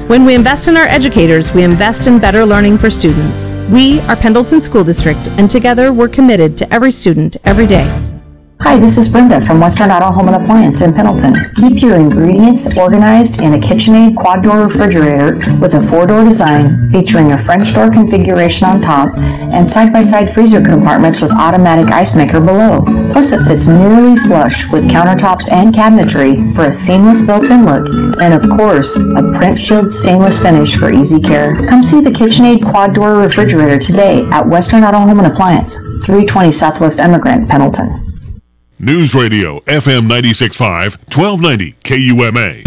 students. When we invest in our educators, we invest in better learning for students. We are Pendleton School District, and together we're committed to every student, every day. Hi, this is Brenda from Western Auto Home and Appliance in Pendleton. Keep your ingredients organized in a KitchenAid quad-door refrigerator with a 4-door design featuring a French door configuration on top and side-by-side freezer compartments with automatic ice maker below. Plus, it fits nearly flush with countertops and cabinetry for a seamless built-in look, and of course, a print shield stainless finish for easy care. Come see the KitchenAid quad-door refrigerator today at Western Auto Home and Appliance, 320 Southwest Emigrant, Pendleton. News Radio, FM 96.5, 1290 KUMA.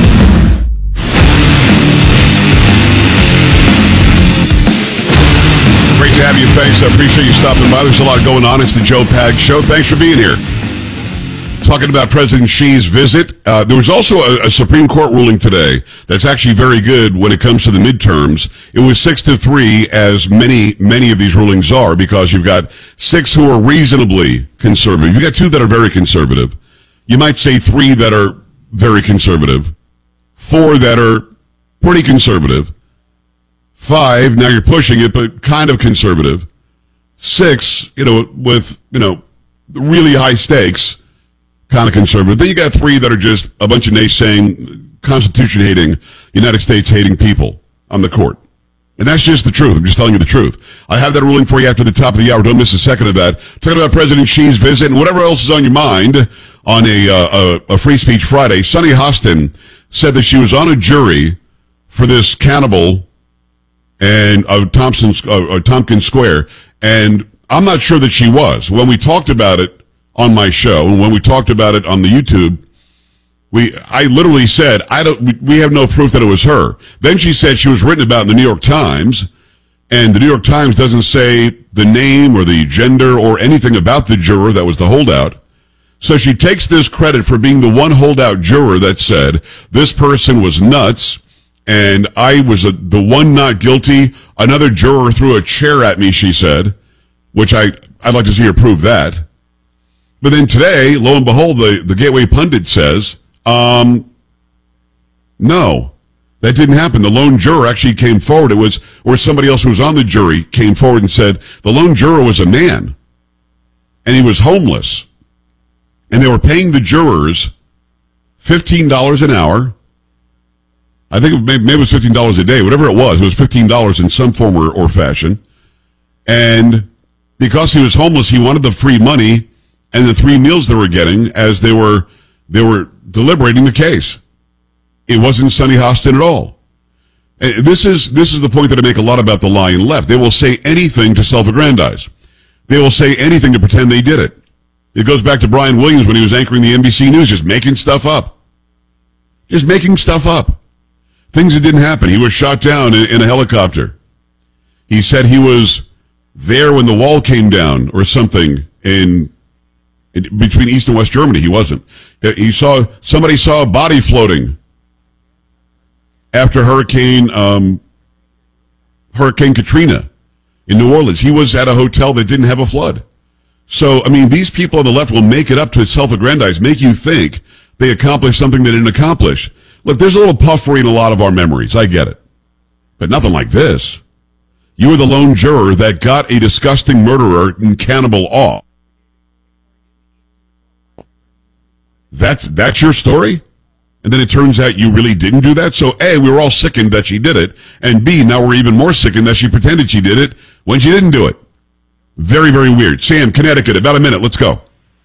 Great to have you. Thanks. I appreciate you stopping by. There's a lot going on. It's the Joe Pag Show. Thanks for being here. Talking about President Xi's visit. There was also a Supreme Court ruling today that's actually very good when it comes to the midterms. It was 6-3, as many of these rulings are, because you've got 6 who are reasonably conservative. You've got 2 that are very conservative. You might say 3 that are very conservative. 4 that are pretty conservative. 5, now you're pushing it, but kind of conservative. 6, with, really high stakes, kind of conservative. Then you got 3 that are just a bunch of naysaying, Constitution-hating, United States-hating people on the court. And that's just the truth. I'm just telling you the truth. I have that ruling for you after the top of the hour. Don't miss a second of that. Talking about President Xi's visit and whatever else is on your mind on a Free Speech Friday. Sunny Hostin said that she was on a jury for this cannibal and Tompkins Square, and I'm not sure that she was. When we talked about it on my show, and when we talked about it on the YouTube, I literally said, we have no proof that it was her. Then she said she was written about in the New York Times, and the New York Times doesn't say the name or the gender or anything about the juror that was the holdout. So she takes this credit for being the one holdout juror that said, this person was nuts, and I was the one not guilty. Another juror threw a chair at me, she said, which I'd like to see her prove that. But then today, lo and behold, the Gateway Pundit says, no, that didn't happen. The lone juror actually came forward. Or somebody else who was on the jury came forward and said the lone juror was a man, and he was homeless. And they were paying the jurors $15 an hour. I think maybe it was $15 a day, whatever it was $15 in some form or fashion. And because he was homeless, he wanted the free money and the 3 meals they were getting as they were deliberating the case. It wasn't Sunny Hostin at all. And this is the point that I make a lot about the lying left. They will say anything to self-aggrandize. They will say anything to pretend they did it. It goes back to Brian Williams when he was anchoring the NBC News, just making stuff up. Just making stuff up. Things that didn't happen. He was shot down in a helicopter. He said he was there when the wall came down or something in between East and West Germany. He wasn't. Somebody saw a body floating after Hurricane Katrina in New Orleans. He was at a hotel that didn't have a flood. So, these people on the left will make it up to self-aggrandize, make you think they accomplished something they didn't accomplish. Look, there's a little puffery in a lot of our memories. I get it. But nothing like this. You were the lone juror that got a disgusting murderer and cannibal off. That's your story? And then it turns out you really didn't do that? So A, we were all sickened that she did it, and B, now we're even more sickened that she pretended she did it when she didn't do it. Very, very weird. Sam, Connecticut, about a minute. Let's go.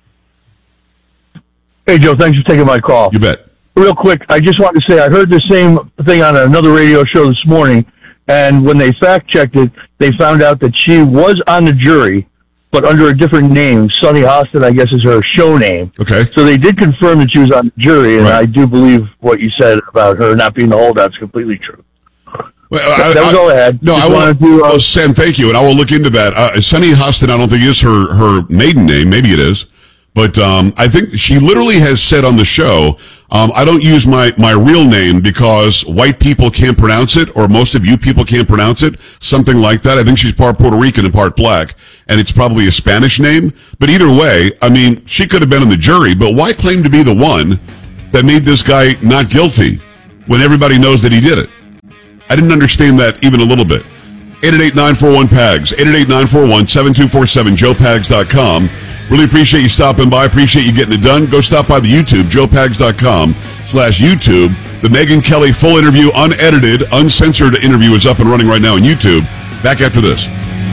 Hey, Joe, thanks for taking my call. You bet. Real quick, I just wanted to say I heard the same thing on another radio show this morning, and when they fact-checked it, they found out that she was on the jury, but under a different name. Sunny Hostin, I guess, is her show name. Okay. So they did confirm that she was on the jury, and right. I do believe what you said about her not being the holdout is completely true. Well, that was all I had. No, Sam, thank you, and I will look into that. Sunny Hostin, I don't think is her maiden name. Maybe it is. But I think she literally has said on the show, I don't use my real name because white people can't pronounce it, or most of you people can't pronounce it, something like that. I think she's part Puerto Rican and part black, and it's probably a Spanish name. But either way, she could have been on the jury, but why claim to be the one that made this guy not guilty when everybody knows that he did it? I didn't understand that even a little bit. 888-941-PAGS, 888-941-7247, joepags.com. Really appreciate you stopping by. Appreciate you getting it done. Go stop by the YouTube, joepags.com/YouTube. The Megyn Kelly full interview, unedited, uncensored interview is up and running right now on YouTube. Back after this.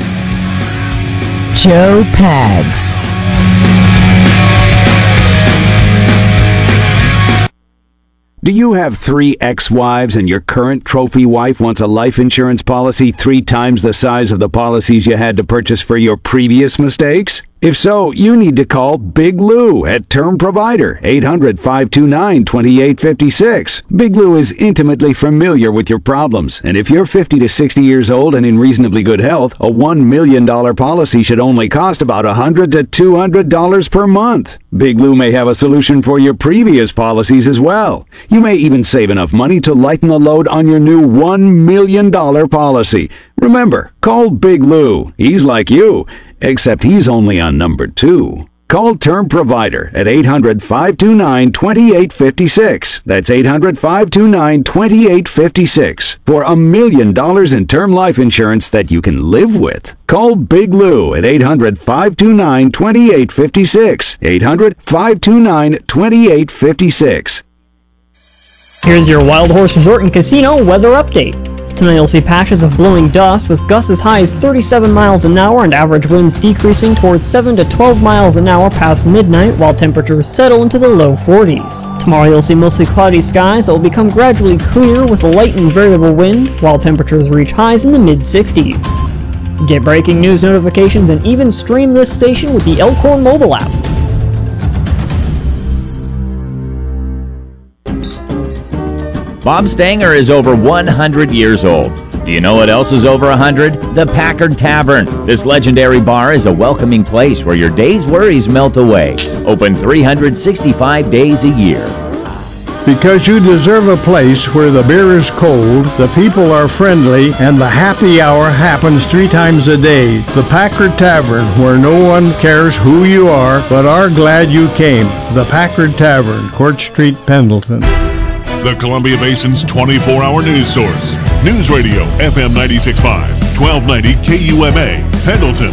Joe Pags. Do you have 3 ex-wives and your current trophy wife wants a life insurance policy 3 times the size of the policies you had to purchase for your previous mistakes? If so, you need to call Big Lou at Term Provider, 800-529-2856. Big Lou is intimately familiar with your problems, and if you're 50 to 60 years old and in reasonably good health, a $1 million policy should only cost about $100 to $200 per month. Big Lou may have a solution for your previous policies as well. You may even save enough money to lighten the load on your new $1 million policy. Remember, call Big Lou. He's like you, except he's only on number 2. Call Term Provider at 800-529-2856. That's 800-529-2856 for $1 million in term life insurance that you can live with. Call Big Lou at 800-529-2856. 800-529-2856. Here's your Wild Horse Resort and Casino weather update. Tonight you'll see patches of blowing dust with gusts as high as 37 miles an hour and average winds decreasing towards 7 to 12 miles an hour past midnight, while temperatures settle into the low 40s. Tomorrow you'll see mostly cloudy skies that will become gradually clear with a light and variable wind, while temperatures reach highs in the mid-60s. Get breaking news notifications and even stream this station with the Elkhorn mobile app. Bob Stanger is over 100 years old. Do you know what else is over 100? The Packard Tavern. This legendary bar is a welcoming place where your day's worries melt away. Open 365 days a year. Because you deserve a place where the beer is cold, the people are friendly, and the happy hour happens 3 times a day. The Packard Tavern, where no one cares who you are, but are glad you came. The Packard Tavern, Court Street, Pendleton. The Columbia Basin's 24-hour news source. News Radio, FM 96.5, 1290 KUMA, Pendleton.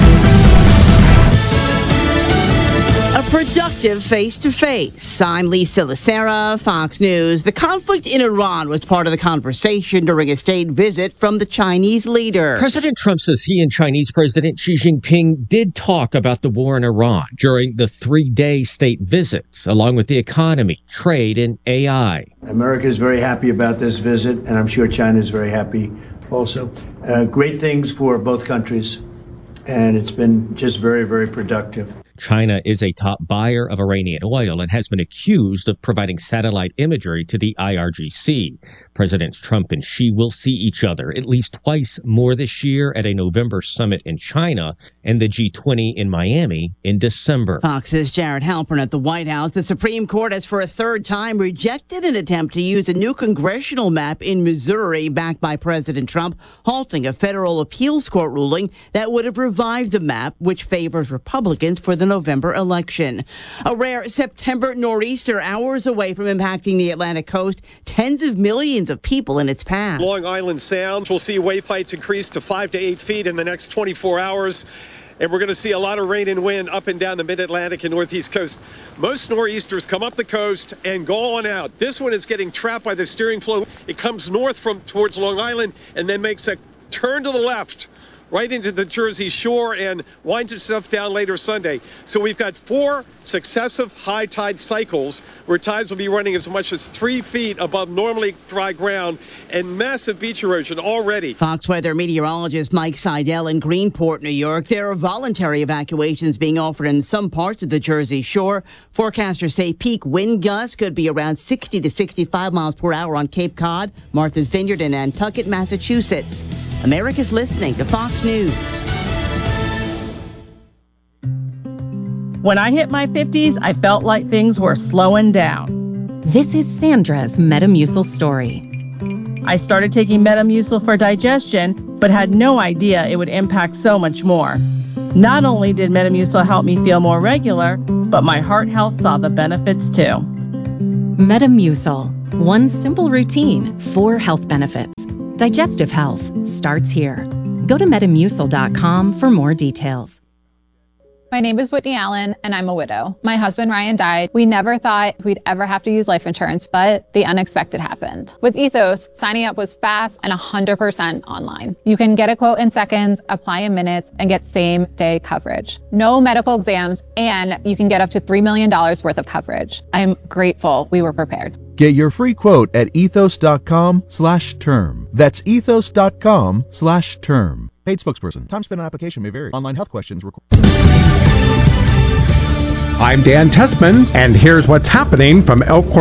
A productive face-to-face. I'm Lisa Lacera, Fox News. The conflict in Iran was part of the conversation during a state visit from the Chinese leader. President Trump says he and Chinese President Xi Jinping did talk about the war in Iran during the 3-day state visits, along with the economy, trade, and AI. America is very happy about this visit, and I'm sure China is very happy also. Great things for both countries, and it's been just very, very productive. China is a top buyer of Iranian oil and has been accused of providing satellite imagery to the IRGC. Presidents Trump and Xi will see each other at least twice more this year at a November summit in China and the G20 in Miami in December. Fox's Jared Halpern at the White House. The Supreme Court has for a third time rejected an attempt to use a new congressional map in Missouri backed by President Trump, halting a federal appeals court ruling that would have revived the map, which favors Republicans for the November election. A rare September nor'easter hours away from impacting the Atlantic coast, tens of millions of people in its path. Long Island Sound will see wave heights increase to 5 to 8 feet in the next 24 hours. And we're going to see a lot of rain and wind up and down the mid-Atlantic and northeast coast. Most nor'easters come up the coast and go on out. This one is getting trapped by the steering flow. It comes north towards Long Island and then makes a turn to the left right into the Jersey Shore and winds itself down later Sunday. So we've got 4 successive high tide cycles where tides will be running as much as 3 feet above normally dry ground and massive beach erosion already. Fox weather meteorologist Mike Seidel in Greenport, New York. There are voluntary evacuations being offered in some parts of the Jersey Shore. Forecasters say peak wind gusts could be around 60 to 65 miles per hour on Cape Cod, Martha's Vineyard, and Nantucket, Massachusetts. America's listening to Fox News. When I hit my 50s, I felt like things were slowing down. This is Sandra's Metamucil story. I started taking Metamucil for digestion, but had no idea it would impact so much more. Not only did Metamucil help me feel more regular, but my heart health saw the benefits too. Metamucil. One simple routine, 4 health benefits. Digestive health starts here. Go to Metamucil.com for more details. My name is Whitney Allen, and I'm a widow. My husband, Ryan, died. We never thought we'd ever have to use life insurance, but the unexpected happened. With Ethos, signing up was fast and 100% online. You can get a quote in seconds, apply in minutes, and get same-day coverage. No medical exams, and you can get up to $3 million worth of coverage. I'm grateful we were prepared. Get your free quote at ethos.com/term. That's ethos.com/term. Paid spokesperson. Time spent on application may vary. Online health questions required. I'm Dan Tessman, and here's what's happening from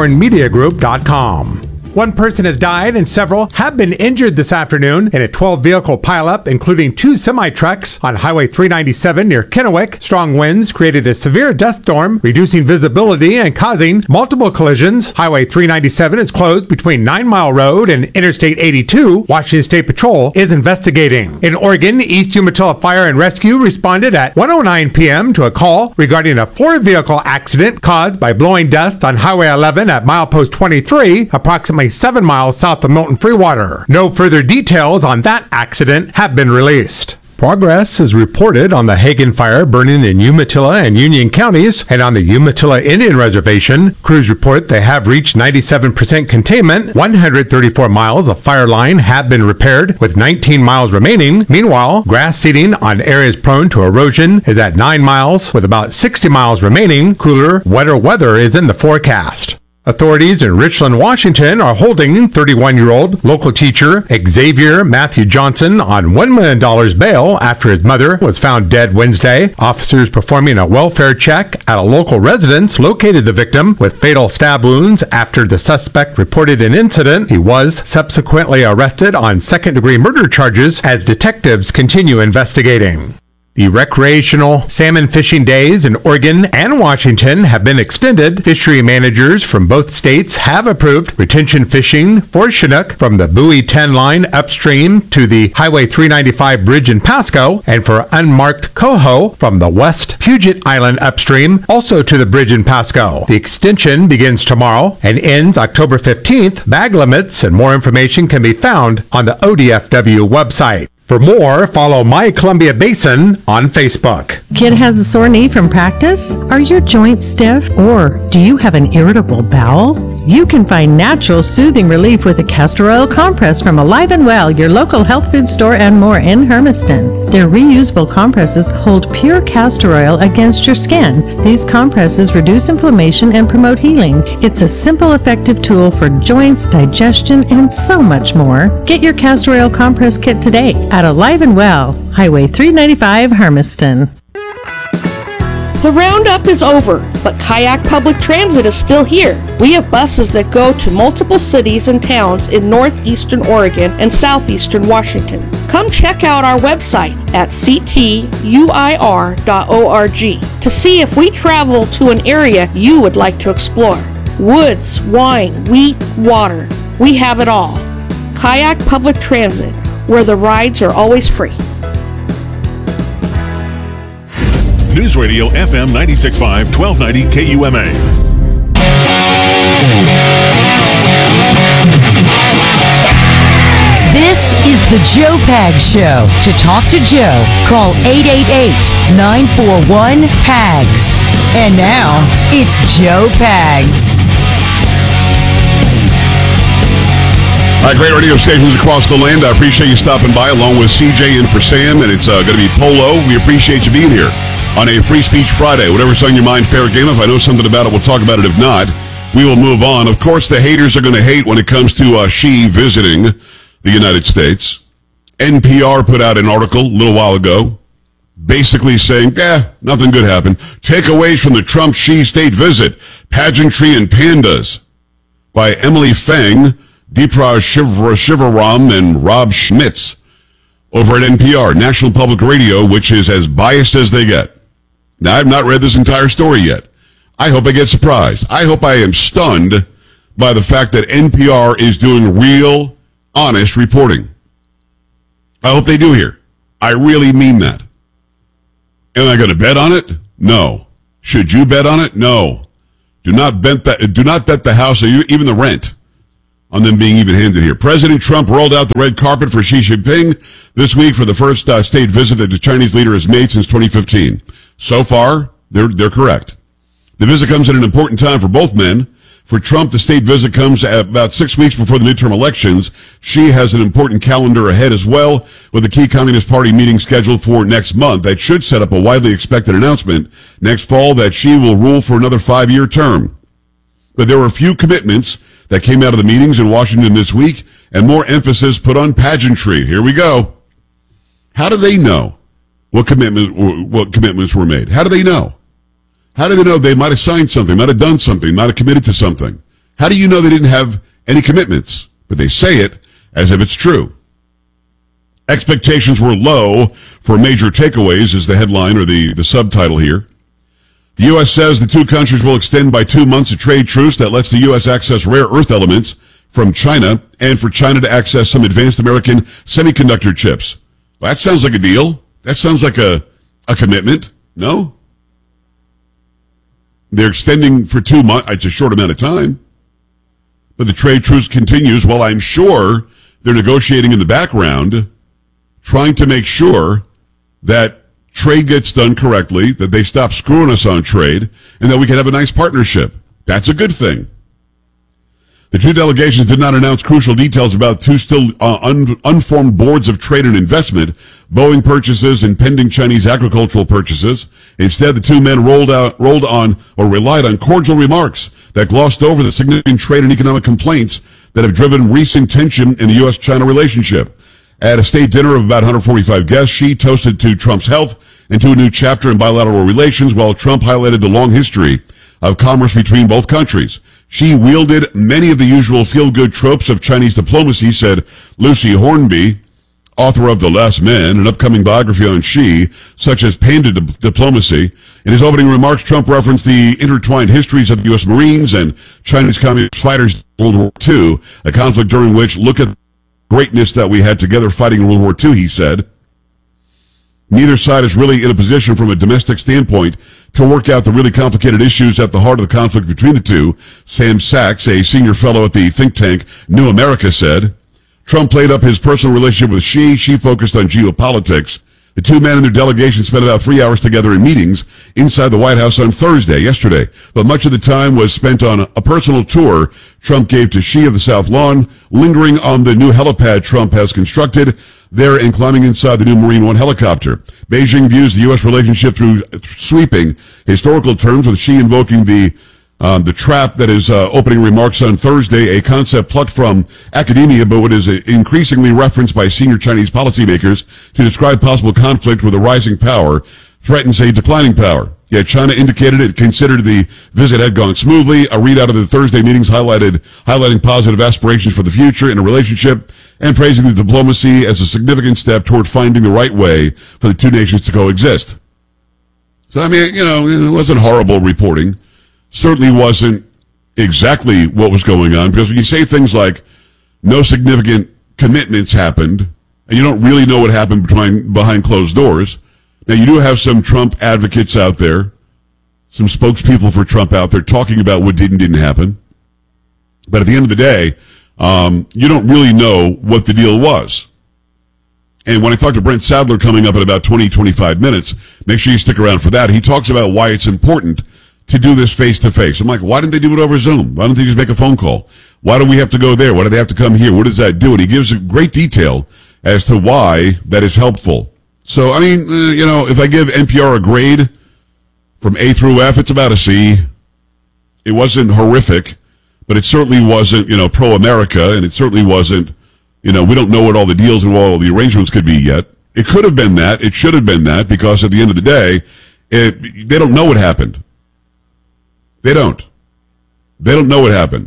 ElkhornMediaGroup.com. One person has died and several have been injured this afternoon in a 12-vehicle pileup, including 2 semi-trucks on Highway 397 near Kennewick. Strong winds created a severe dust storm, reducing visibility and causing multiple collisions. Highway 397 is closed between 9 Mile Road and Interstate 82. Washington State Patrol is investigating. In Oregon, East Umatilla Fire and Rescue responded at 1:09 p.m. to a call regarding a 4-vehicle accident caused by blowing dust on Highway 11 at milepost 23, approximately 7 miles south of Milton Freewater. No further details on that accident have been released. Progress is reported on the Hagen Fire burning in Umatilla and Union counties, and on the Umatilla Indian Reservation, crews report they have reached 97% containment. 134 miles of fire line have been repaired, with 19 miles remaining. Meanwhile, grass seeding on areas prone to erosion is at 9 miles, with about 60 miles remaining. Cooler, wetter weather is in the forecast. Authorities in Richland, Washington are holding 31-year-old local teacher Xavier Matthew Johnson on $1 million bail after his mother was found dead Wednesday. Officers performing a welfare check at a local residence located the victim with fatal stab wounds after the suspect reported an incident. He was subsequently arrested on second-degree murder charges as detectives continue investigating. The recreational salmon fishing days in Oregon and Washington have been extended. Fishery managers from both states have approved retention fishing for Chinook from the Buoy 10 line upstream to the Highway 395 bridge in Pasco, and for unmarked coho from the West Puget Island upstream, also to the bridge in Pasco. The extension begins tomorrow and ends October 15th. Bag limits and more information can be found on the ODFW website. For more, follow My Columbia Basin on Facebook. Kid has a sore knee from practice? Are your joints stiff? Or do you have an irritable bowel? You can find natural soothing relief with a castor oil compress from Alive and Well, your local health food store and more in Hermiston. Their reusable compresses hold pure castor oil against your skin. These compresses reduce inflammation and promote healing. It's a simple, effective tool for joints, digestion, and so much more. Get your castor oil compress kit today at Alive and Well, Highway 395, Hermiston. The roundup is over, but Kayak Public Transit is still here. We have buses that go to multiple cities and towns in northeastern Oregon and southeastern Washington. Come check out our website at ctuir.org to see if we travel to an area you would like to explore. Woods, wine, wheat, water. We have it all. Kayak Public Transit, where the rides are always free. News Radio FM 96.5, 1290 KUMA. This is the Joe Pags Show. To talk to Joe, call 888-941-PAGS. And now, it's Joe Pags. All right, great radio stations across the land. I appreciate you stopping by along with CJ and for Sam, and it's going to be Polo. We appreciate you being here on a Free Speech Friday. Whatever's on your mind, fair game. If I know something about it, we'll talk about it. If not, we will move on. Of course, the haters are going to hate when it comes to Xi visiting the United States. NPR put out an article a little while ago basically saying, nothing good happened. Takeaways from the Trump-Xi state visit, pageantry and pandas, by Emily Feng, Deepa Shivaram, and Rob Schmitz over at NPR, National Public Radio, which is as biased as they get. Now, I've not read this entire story yet. I hope I get surprised. I hope I am stunned by the fact that NPR is doing real, honest reporting. I hope they do here. I really mean that. Am I going to bet on it? No. Should you bet on it? No. Do not bet the house or even the rent on them being even-handed here. President Trump rolled out the red carpet for Xi Jinping this week for the first state visit that the Chinese leader has made since 2015. So far, they're correct. The visit comes at an important time for both men. For Trump, the state visit comes at about 6 weeks before the midterm elections. Xi has an important calendar ahead as well, with the key Communist Party meeting scheduled for next month. That should set up a widely expected announcement next fall that Xi will rule for another 5-year term. But there were a few commitments that came out of the meetings in Washington this week, and more emphasis put on pageantry. Here we go. How do they know what commitments were made? How do they know? How do they know they might have signed something, might have done something, might have committed to something? How do you know they didn't have any commitments? But they say it as if it's true. Expectations were low for major takeaways is the headline or the subtitle here. The U.S. says the two countries will extend by 2 months a trade truce that lets the U.S. access rare earth elements from China and for China to access some advanced American semiconductor chips. Well, that sounds like a deal. That sounds like a commitment. No? They're extending for 2 months. It's a short amount of time. But the trade truce continues. Well, I'm sure they're negotiating in the background, trying to make sure that trade gets done correctly, that they stop screwing us on trade, and that we can have a nice partnership. That's a good thing. The two delegations did not announce crucial details about two still unformed boards of trade and investment, Boeing purchases, and pending Chinese agricultural purchases. Instead, the two men relied on cordial remarks that glossed over the significant trade and economic complaints that have driven recent tension in the U.S.-China relationship. At a state dinner of about 145 guests, Xi toasted to Trump's health and to a new chapter in bilateral relations, while Trump highlighted the long history of commerce between both countries. Xi wielded many of the usual feel-good tropes of Chinese diplomacy, said Lucy Hornby, author of The Last Man, an upcoming biography on Xi, such as Panda Diplomacy. In his opening remarks, Trump referenced the intertwined histories of the U.S. Marines and Chinese Communist fighters in World War II, a conflict during which, look at the greatness that we had together fighting in World War II, he said. Neither side is really in a position from a domestic standpoint to work out the really complicated issues at the heart of the conflict between the two, Sam Sachs, a senior fellow at the think tank New America, said. Trump played up his personal relationship with Xi. Xi focused on geopolitics. The two men and their delegation spent about 3 hours together in meetings inside the White House on yesterday. But much of the time was spent on a personal tour Trump gave to Xi of the South Lawn, lingering on the new helipad Trump has constructed there and climbing inside the new Marine One helicopter. Beijing views the U.S. relationship through sweeping historical terms, with Xi invoking the trap that is opening remarks on Thursday, a concept plucked from academia, but what is increasingly referenced by senior Chinese policymakers to describe possible conflict with a rising power threatens a declining power. Yet China indicated it considered the visit had gone smoothly. A readout of the Thursday meetings highlighting positive aspirations for the future in a relationship and praising the diplomacy as a significant step toward finding the right way for the two nations to coexist. So, I mean, it wasn't horrible reporting. Certainly wasn't exactly what was going on, because when you say things like no significant commitments happened, and you don't really know what happened behind closed doors. Now, you do have some Trump advocates out there, some spokespeople for Trump out there talking about what didn't happen. But at the end of the day, you don't really know what the deal was. And when I talk to Brent Sadler coming up in about 20-25 minutes, make sure you stick around for that. He talks about why it's important to do this face-to-face. I'm like, why didn't they do it over Zoom? Why don't they just make a phone call? Why do we have to go there? Why do they have to come here? What does that do? And he gives a great detail as to why that is helpful. So, I mean, if I give NPR a grade from A through F, it's about a C. It wasn't horrific, but it certainly wasn't, pro-America, and it certainly wasn't, we don't know what all the deals and what all the arrangements could be yet. It could have been that. It should have been that, because at the end of the day, they don't know what happened. They don't. They don't know what happened.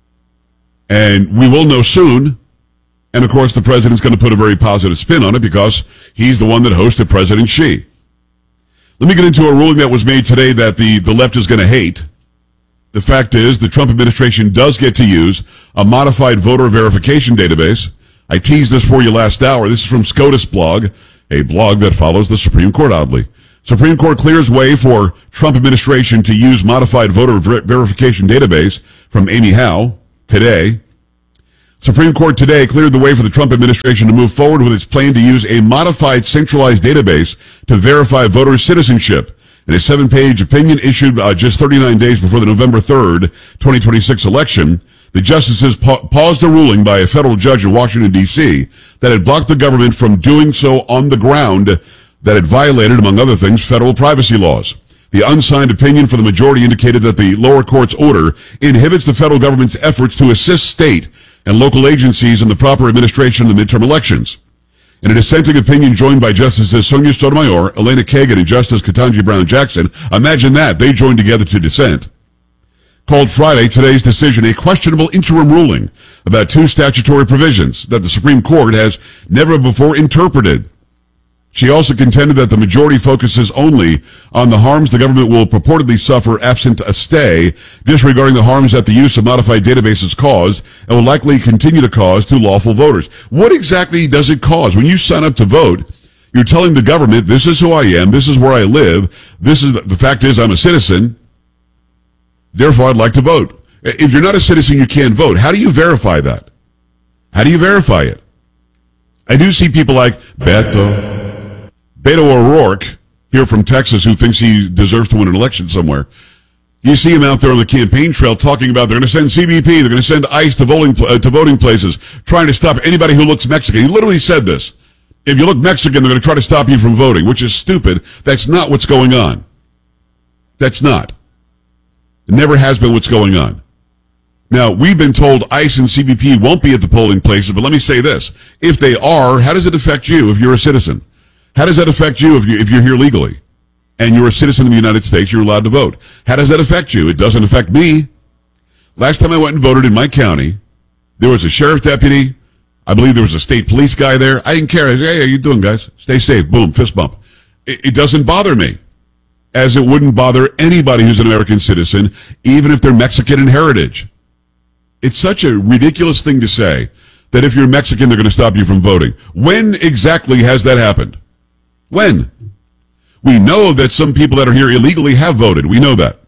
And we will know soon. And, of course, the president's going to put a very positive spin on it because he's the one that hosted President Xi. Let me get into a ruling that was made today that the left is going to hate. The fact is the Trump administration does get to use a modified voter verification database. I teased this for you last hour. This is from SCOTUS blog, a blog that follows the Supreme Court, oddly. Supreme Court clears way for Trump administration to use modified voter verification database from Amy Howe today. Supreme Court today cleared the way for the Trump administration to move forward with its plan to use a modified centralized database to verify voter citizenship. In a 7-page opinion issued just 39 days before the November 3rd, 2026 election, the justices paused a ruling by a federal judge in Washington, D.C. that had blocked the government from doing so on the ground that it violated, among other things, federal privacy laws. The unsigned opinion for the majority indicated that the lower court's order inhibits the federal government's efforts to assist state and local agencies in the proper administration of the midterm elections. In a dissenting opinion joined by Justices Sonia Sotomayor, Elena Kagan, and Justice Ketanji Brown Jackson, imagine that, they joined together to dissent, called Friday today's decision a questionable interim ruling about 2 statutory provisions that the Supreme Court has never before interpreted. She also contended that the majority focuses only on the harms the government will purportedly suffer absent a stay, disregarding the harms that the use of modified databases caused and will likely continue to cause to lawful voters. What exactly does it cause? When you sign up to vote, you're telling the government, this is who I am, this is where I live, this is the fact is I'm a citizen, therefore I'd like to vote. If you're not a citizen, you can't vote. How do you verify that? How do you verify it? I do see people like Beto O'Rourke, here from Texas, who thinks he deserves to win an election somewhere. You see him out there on the campaign trail talking about they're going to send CBP, they're going to send ICE to voting places, trying to stop anybody who looks Mexican. He literally said this. If you look Mexican, they're going to try to stop you from voting, which is stupid. That's not what's going on. That's not. It never has been what's going on. Now, we've been told ICE and CBP won't be at the polling places, but let me say this. If they are, how does it affect you if you're a citizen? How does that affect you if you're here legally and you're a citizen of the United States, you're allowed to vote? How does that affect you? It doesn't affect me. Last time I went and voted in my county, there was a sheriff's deputy. I believe there was a state police guy there. I didn't care. I said, hey, how you doing, guys? Stay safe. Boom, fist bump. It doesn't bother me, as it wouldn't bother anybody who's an American citizen, even if they're Mexican in heritage. It's such a ridiculous thing to say that if you're Mexican, they're going to stop you from voting. When exactly has that happened? When? We know that some people that are here illegally have voted. We know that.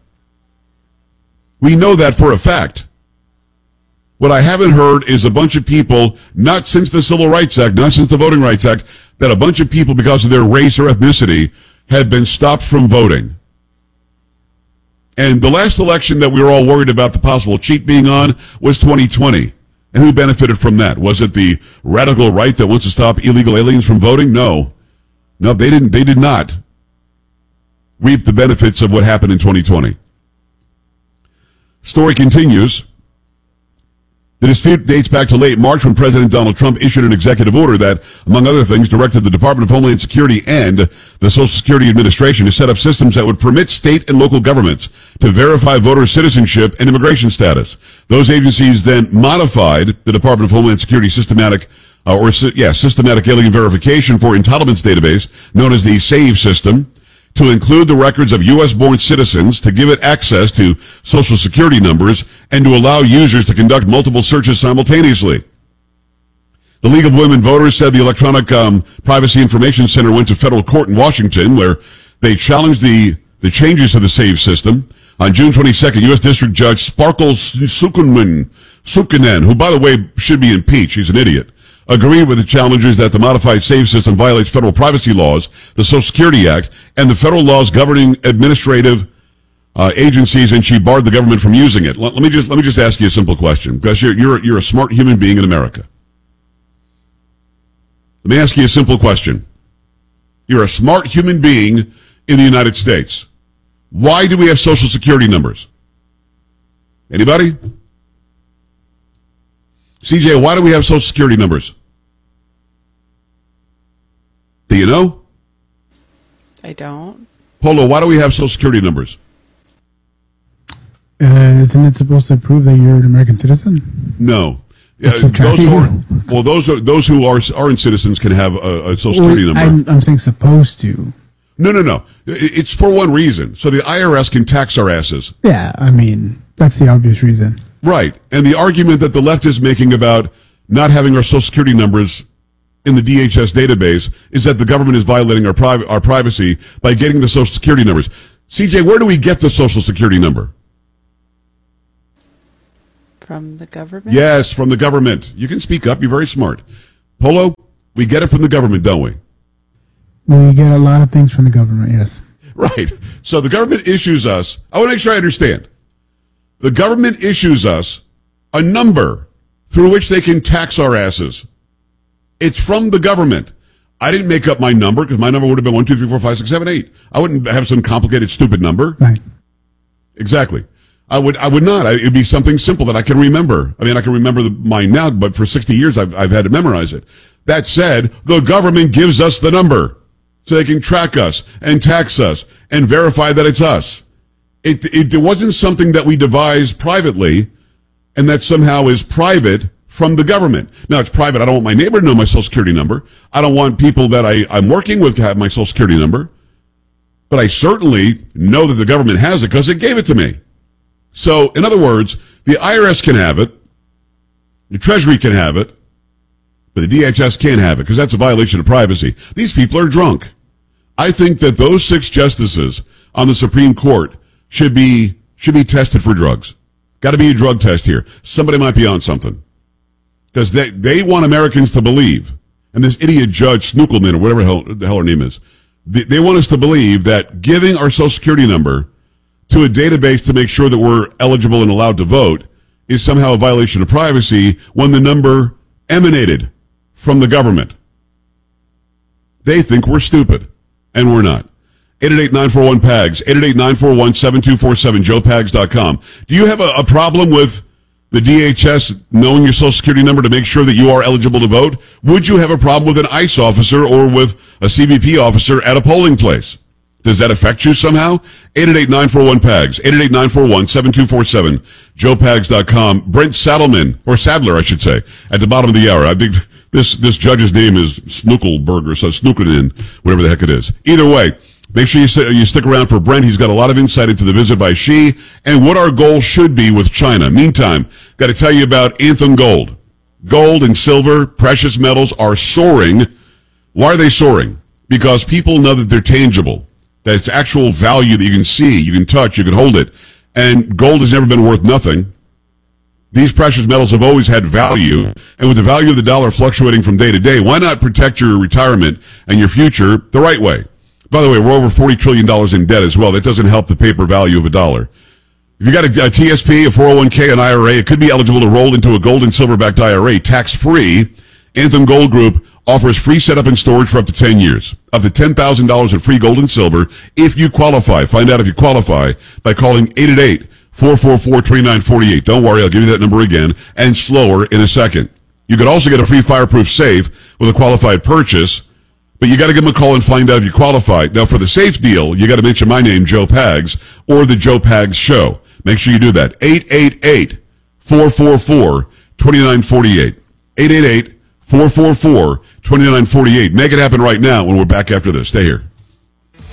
We know that for a fact. What I haven't heard is a bunch of people, not since the Civil Rights Act, not since the Voting Rights Act, that a bunch of people, because of their race or ethnicity, have been stopped from voting. And the last election that we were all worried about the possible cheat being on was 2020. And who benefited from that? Was it the radical right that wants to stop illegal aliens from voting? No. No, they did not reap the benefits of what happened in 2020. Story continues. The dispute dates back to late March when President Donald Trump issued an executive order that, among other things, directed the Department of Homeland Security and the Social Security Administration to set up systems that would permit state and local governments to verify voter citizenship and immigration status. Those agencies then modified the Department of Homeland Security systematic alien verification for entitlements database, known as the SAVE system, to include the records of U.S.-born citizens, to give it access to Social Security numbers, and to allow users to conduct multiple searches simultaneously. The League of Women Voters said the Electronic Privacy Information Center went to federal court in Washington, where they challenged the changes to the SAVE system. On June 22nd, U.S. District Judge Sparkle Sukinen, who, by the way, should be impeached, he's an idiot, agreed with the challengers that the modified SAVE system violates federal privacy laws, the Social Security Act, and the federal laws governing administrative agencies, and she barred the government from using it. Let me just ask you a simple question, because you're a smart human being in America. Let me ask you a simple question. You're a smart human being in the United States. Why do we have Social Security numbers? Anybody? CJ, why do we have Social Security numbers? Do you know? I don't. Polo, why do we have Social Security numbers? Isn't it supposed to prove that you're an American citizen? No. Those who aren't citizens can have a Social Security number. I'm saying supposed to. No. It's for one reason. So the IRS can tax our asses. Yeah, I mean, that's the obvious reason. Right. And the argument that the left is making about not having our Social Security numbers in the DHS database is that the government is violating our privacy by getting the Social Security numbers. CJ, where do we get the Social Security number? From the government? Yes, from the government. You can speak up. You're very smart. Polo, we get it from the government, don't we? We get a lot of things from the government, yes. Right. So the government issues us, I want to make sure I understand. The government issues us a number through which they can tax our asses. It's from the government. I didn't make up my number because my number would have been 1, 2, 3, 4, 5, 6, 7, 8. I wouldn't have some complicated, stupid number. Right. Exactly. I would not. It would be something simple that I can remember. I mean, I can remember mine now, but for 60 years I've had to memorize it. That said, the government gives us the number so they can track us and tax us and verify that it's us. It wasn't something that we devised privately and that somehow is private from the government. Now, it's private. I don't want my neighbor to know my Social Security number. I don't want people that I'm working with to have my Social Security number. But I certainly know that the government has it because it gave it to me. So, in other words, the IRS can have it, the Treasury can have it, but the DHS can't have it because that's a violation of privacy. These people are drunk. I think that those 6 justices on the Supreme Court should be tested for drugs. Got to be a drug test here. Somebody might be on something. Because they want Americans to believe, and this idiot Judge Snookleman, or whatever the hell her name is, they want us to believe that giving our Social Security number to a database to make sure that we're eligible and allowed to vote is somehow a violation of privacy when the number emanated from the government. They think we're stupid, and we're not. 888-941-PAGS, 888-941-7247, joepags.com. Do you have a problem with the DHS knowing your Social Security number to make sure that you are eligible to vote? Would you have a problem with an ICE officer or with a CBP officer at a polling place? Does that affect you somehow? 888-941-PAGS, 888-941-7247, joepags.com. Brent Saddleman, or Sadler, I should say, at the bottom of the hour. I think this judge's name is Snookelberger, so Snookelin, whatever the heck it is. Either way, make sure you stick around for Brent. He's got a lot of insight into the visit by Xi and what our goal should be with China. Meantime, got to tell you about Anthem Gold. Gold and silver, precious metals are soaring. Why are they soaring? Because people know that they're tangible. That it's actual value that you can see, you can touch, you can hold it. And gold has never been worth nothing. These precious metals have always had value. And with the value of the dollar fluctuating from day to day, why not protect your retirement and your future the right way? By the way, we're over $40 trillion in debt as well. That doesn't help the paper value of a dollar. If you got a TSP, a 401k, an IRA, it could be eligible to roll into a gold and silver-backed IRA, tax-free. Anthem Gold Group offers free setup and storage for up to 10 years. Up to $10,000 in free gold and silver if you qualify. Find out if you qualify by calling 888-444-2948. Don't worry, I'll give you that number again, and slower in a second. You could also get a free fireproof safe with a qualified purchase, but you got to give them a call and find out if you qualify. Now, for the safe deal, you got to mention my name, Joe Pags, or the Joe Pags Show. Make sure you do that. 888-444-2948. 888-444-2948. Make it happen right now when we're back after this. Stay here.